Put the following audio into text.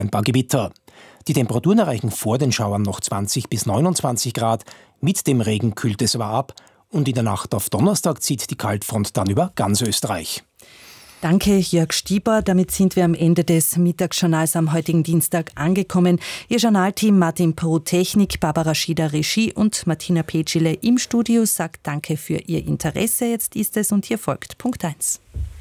ein paar Gewitter. Die Temperaturen erreichen vor den Schauern noch 20 bis 29 Grad. Mit dem Regen kühlt es aber ab. Und in der Nacht auf Donnerstag zieht die Kaltfront dann über ganz Österreich. Danke, Jörg Stieber. Damit sind wir am Ende des Mittagsjournals am heutigen Dienstag angekommen. Ihr Journalteam Martin Pro Technik, Barbara Schieder Regie und Martina Petschile im Studio sagt Danke für Ihr Interesse. Jetzt ist es und hier folgt Punkt 1.